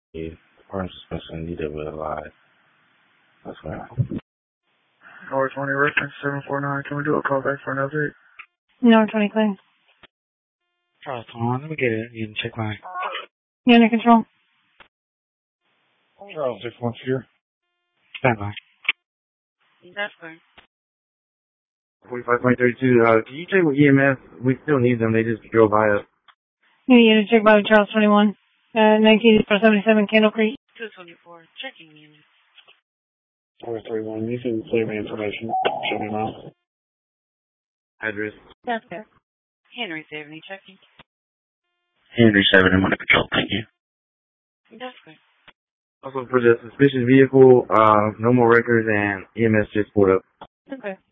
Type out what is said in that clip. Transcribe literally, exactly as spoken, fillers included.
The person suspension needed with a lie. That's right. North twenty reference seven four nine. Can we do a call back for an update? North twenty clear. Charles, hold on. Let me get it. You can check mine. You under control? Charles six one here. Stand by. That's good. forty-five point three two. Uh, can you check with E M S? We still need them. They just drove by us. Yeah, you to check by Charles twenty-one. Uh, nineteen four seventy-seven Candle Creek. two twenty-four. Checking unit. four three one. You can clear the information. Show me now. Address. That's good. Henry seventy. Checking. Henry seven, I'm under control. Thank you. That's good. Also for the suspicious vehicle, uh, no more records and E M S just pulled up. Okay.